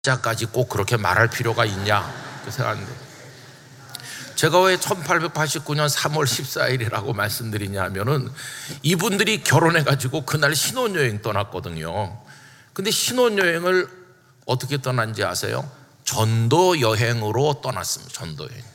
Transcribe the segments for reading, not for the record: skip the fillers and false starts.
자까지 꼭 그렇게 말할 필요가 있냐 생각하는데, 제가 왜 1889년 3월 14일이라고 말씀드리냐 하면은 이분들이 결혼해가지고 그날 신혼여행 떠났거든요. 근데 신혼여행을 어떻게 떠난지 아세요? 전도여행으로 떠났습니다. 전도여행.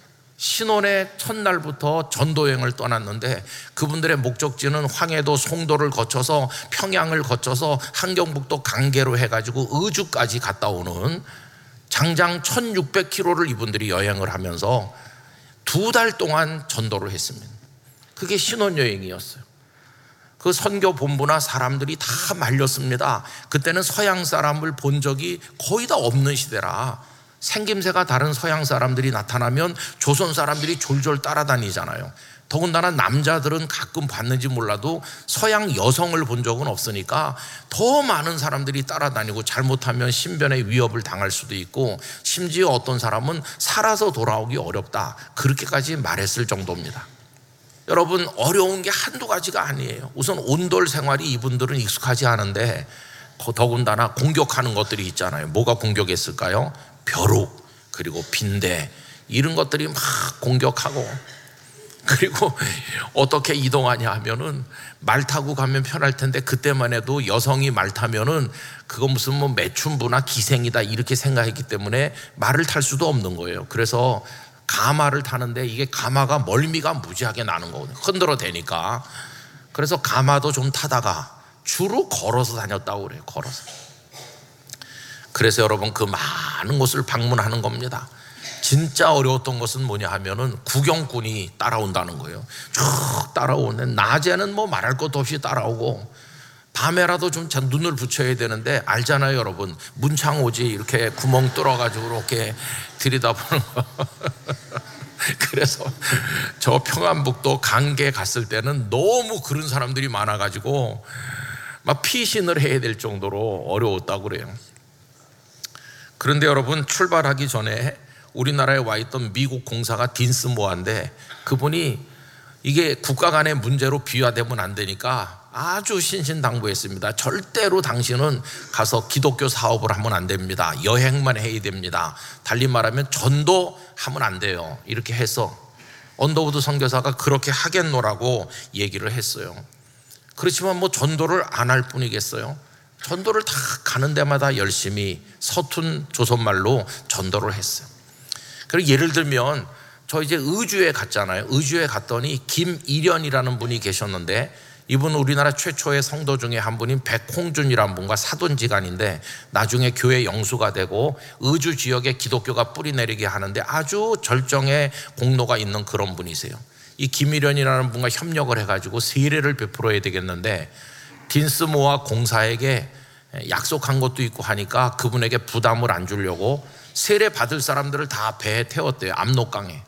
신혼의 첫날부터 전도여행을 떠났는데 그분들의 목적지는 황해도 송도를 거쳐서 평양을 거쳐서 한경북도 강계로 해가지고 의주까지 갔다 오는 장장 1600km를 이분들이 여행을 하면서 2달 동안 전도를 했습니다. 그게 신혼여행이었어요. 그 선교 본부나 사람들이 다 말렸습니다. 그때는 서양 사람을 본 적이 거의 다 없는 시대라 생김새가 다른 서양 사람들이 나타나면 조선 사람들이 졸졸 따라다니잖아요. 더군다나 남자들은 가끔 봤는지 몰라도 서양 여성을 본 적은 없으니까 더 많은 사람들이 따라다니고 잘못하면 신변의 위협을 당할 수도 있고 심지어 어떤 사람은 살아서 돌아오기 어렵다 그렇게까지 말했을 정도입니다. 여러분, 어려운 게 한두 가지가 아니에요. 우선 온돌 생활이 이분들은 익숙하지 않은데 더군다나 공격하는 것들이 있잖아요. 뭐가 공격했을까요? 벼룩, 그리고 빈대, 이런 것들이 막 공격하고, 그리고 어떻게 이동하냐 하면은 말 타고 가면 편할 텐데 그때만 해도 여성이 말 타면은 그거 무슨 뭐 매춘부나 기생이다 이렇게 생각했기 때문에 말을 탈 수도 없는 거예요. 그래서 가마를 타는데 이게 가마가 멀미가 무지하게 나는 거거든요. 흔들어 대니까. 그래서 가마도 좀 타다가 주로 걸어서 다녔다고 그래요. 걸어서. 그래서 여러분, 그 많은 곳을 방문하는 겁니다. 진짜 어려웠던 것은 뭐냐 하면은 구경꾼이 따라온다는 거예요. 쭉 따라오는데 낮에는 뭐 말할 것도 없이 따라오고 밤에라도 좀 눈을 붙여야 되는데 알잖아요 여러분, 문창오지 이렇게 구멍 뚫어가지고 이렇게 들여다보는 거. 그래서 저 평안북도 강계 갔을 때는 너무 그런 사람들이 많아가지고 막 피신을 해야 될 정도로 어려웠다고 그래요. 그런데 여러분, 출발하기 전에 우리나라에 와 있던 미국 공사가 딘스모아인데 그분이 이게 국가 간의 문제로 비화되면 안 되니까 아주 신신당부했습니다. 절대로 당신은 가서 기독교 사업을 하면 안 됩니다. 여행만 해야 됩니다. 달리 말하면 전도하면 안 돼요. 이렇게 해서 언더우드 선교사가 그렇게 하겠노라고 얘기를 했어요. 그렇지만 뭐 전도를 안 할 뿐이겠어요? 전도를 다 가는 데마다 열심히 서툰 조선말로 전도를 했어요. 그리고 예를 들면 저 이제 의주에 갔잖아요. 의주에 갔더니 김일현이라는 분이 계셨는데 이분은 우리나라 최초의 성도 중에 한 분인 백홍준이라는 분과 사돈지간인데 나중에 교회 영수가 되고 의주 지역에 기독교가 뿌리내리게 하는데 아주 절정의 공로가 있는 그런 분이세요. 이 김일현이라는 분과 협력을 해가지고 세례를 베풀어야 되겠는데 딘스모아 공사에게 약속한 것도 있고 하니까 그분에게 부담을 안 주려고 세례 받을 사람들을 다 배에 태웠대요. 압록강에.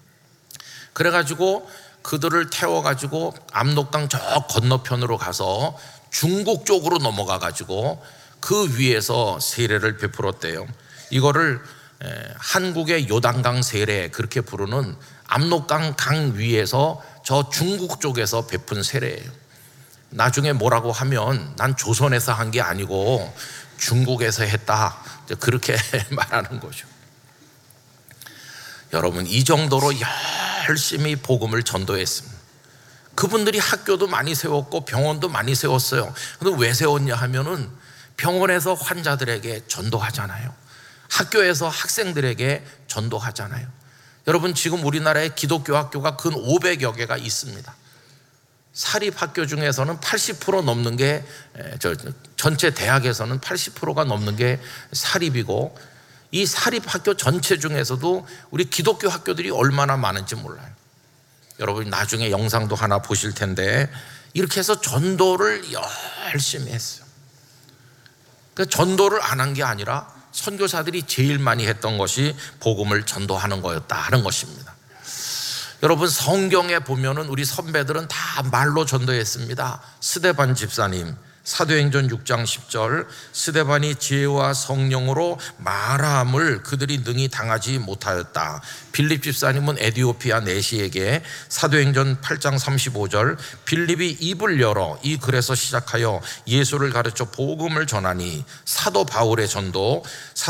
그래가지고 그들을 태워가지고 압록강 저 건너편으로 가서 중국 쪽으로 넘어가가지고 그 위에서 세례를 베풀었대요. 이거를 한국의 요단강 세례 그렇게 부르는 압록강 강 위에서 저 중국 쪽에서 베푼 세례예요. 나중에 뭐라고 하면 난 조선에서 한 게 아니고 중국에서 했다 그렇게 말하는 거죠. 여러분, 이 정도로 열심히 복음을 전도했습니다. 그분들이 학교도 많이 세웠고 병원도 많이 세웠어요. 근데 왜 세웠냐 하면은 병원에서 환자들에게 전도하잖아요. 학교에서 학생들에게 전도하잖아요. 여러분, 지금 우리나라에 기독교 학교가 근 500여 개가 있습니다. 사립학교 중에서는 80% 넘는 게 전체 대학에서는 80%가 넘는 게 사립이고 이 사립학교 전체 중에서도 우리 기독교 학교들이 얼마나 많은지 몰라요. 여러분, 나중에 영상도 하나 보실 텐데 이렇게 해서 전도를 열심히 했어요. 그러니까 전도를 안 한 게 아니라 선교사들이 제일 많이 했던 것이 복음을 전도하는 거였다 하는 것입니다. 여러분, 성경에 보면은 우리 선배들은 다 말로 전도했습니다. 스데반 집사님, 사도행전 6장 10절 스데반이 지혜와 성령으로 말함을 그들이 능히 당하지 못하였다. 빌립 집사님은 에디오피아 내시에게 사도행전 8장 35절 빌립이 입을 열어 이 글에서 시작하여 예수를 가르쳐 복음을 전하니 사도 바울의 전도